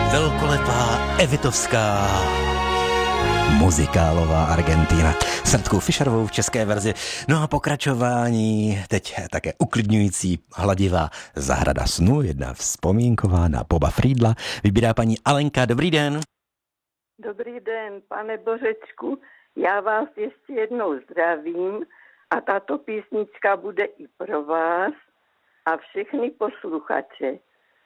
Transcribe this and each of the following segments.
Velkolepá evitovská muzikálová Argentina s Radkou Fischerovou v české verzi. No a pokračování teď také uklidňující hladivá zahrada snů, jedna vzpomínková na Boba Friedla. Vybírá paní Alenka. Dobrý den. Dobrý den, pane Bořečku. Já vás ještě jednou zdravím a tato písnička bude i pro vás a všechny posluchače.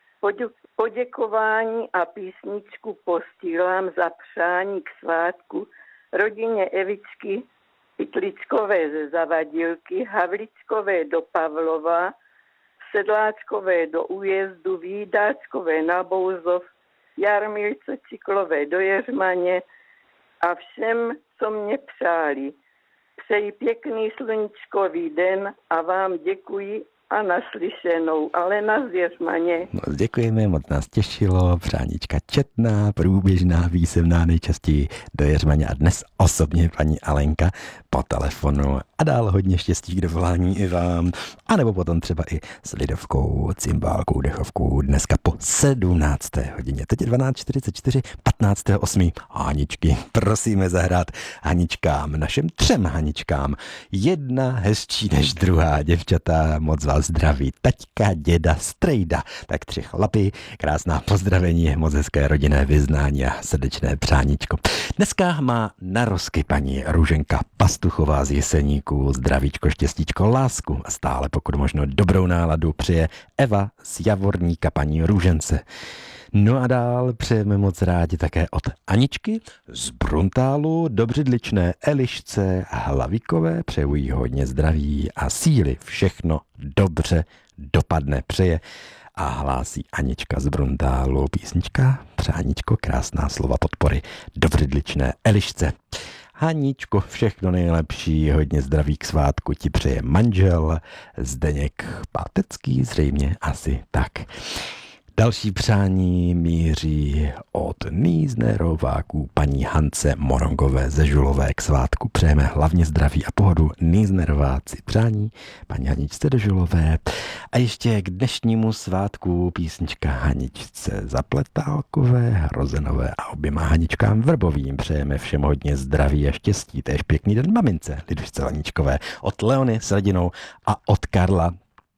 Poděkování a písničku posílám za přání k svátku rodině Evičky Pytličkové ze Zavadilky, Havličkové do Pavlova, Sedláčkové do Újezdu, Vídáčkové na Bouzov, Jarmilce Čiklové do Jeřmaně a všem, co mě přáli. Přeji pěkný sluníčkový den a vám děkuji a naslyšenou. Alena z Jeřmaně. Moc děkujeme, moc nás těšilo. Přáníčka četná, průběžná, písemná, nejčastěji do Jeřmaně a dnes osobně paní Alenka po telefonu. A dál hodně štěstí k dovolání i vám. A nebo potom třeba i s lidovkou, cymbálkou, dechovkou dneska po 17. hodině. Teď je 12:44, 15.8. Haničky. Prosíme zahrát Haničkám, našim 3 Haničkám. Jedna hezčí než druhá, děvčata, moc vás zdraví taťka, děda, strejda. Tak 3 chlapy, krásná pozdravení, moc hezké rodinné vyznání a srdečné přáníčko. Dneska má narozky paní Růženka Pastuchová z Jeseníků. Zdravíčko, štěstíčko, lásku a stále pokud možno dobrou náladu přeje Eva z Javorníka paní Růžence. No a dál přejeme moc rádi také od Aničky z Bruntálu, do Břidličné Elišce Hlavíkové, přeju jí hodně zdraví a síly, všechno dobře dopadne, přeje a hlásí Anička z Bruntálu. Písnička, přáníčko, krásná slova podpory do Břidličné Elišce. Haničko, všechno nejlepší, hodně zdraví k svátku ti přeje manžel Zdeněk Pátecký, zřejmě asi tak. Další přání míří od Nýznerováků paní Hance Morongové ze Žulové k svátku. Přejeme hlavně zdraví a pohodu Nýznerováci. Přání paní Haničce do Žulové. A ještě k dnešnímu svátku písnička Haničce Zapletálkové, Hrozenové a oběma Haničkám Vrbovým. Přejeme všem hodně zdraví a štěstí. Též pěkný den mamince Lidušce Laničkové od Leony s rodinou a od Karla.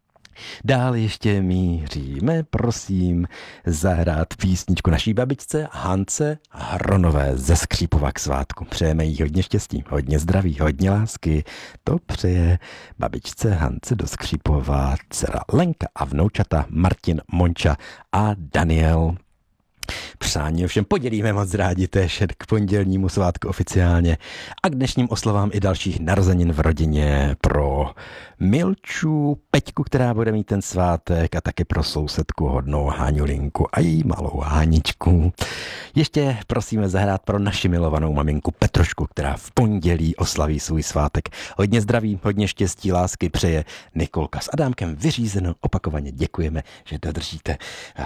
Dál ještě míříme, prosím, zahrát písničku naší babičce Hance Hronové ze Skřípova k svátku. Přejeme jí hodně štěstí, hodně zdraví, hodně lásky. To přeje babičce Hance do Skřípova dcera Lenka a vnoučata Martin, Monča a Daniel. Přání ovšem podělíme moc rádi též k pondělnímu svátku oficiálně a k dnešním oslavám i dalších narozenin v rodině pro Milču, Peťku, která bude mít ten svátek a taky pro sousedku hodnou Háňulinku a její malou Háničku. Ještě prosíme zahrát pro naši milovanou maminku Petrošku, která v pondělí oslaví svůj svátek. Hodně zdraví, hodně štěstí, lásky přeje Nikolka s Adámkem vyřízeno. Opakovaně děkujeme, že dodržíte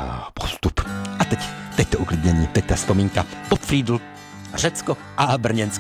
postup. A teď to uklidnění, teď ta vzpomínka. Bob Friedl, Řecko a Brněnsko.